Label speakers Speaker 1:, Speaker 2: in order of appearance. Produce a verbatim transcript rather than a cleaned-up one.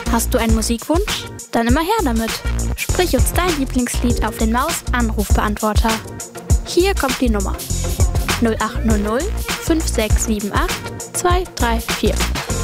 Speaker 1: Hast du einen Musikwunsch? Dann immer her damit. Sprich uns dein Lieblingslied auf den Maus-Anrufbeantworter. Hier kommt die Nummer null acht null null fünf sechs sieben acht zwei drei vier.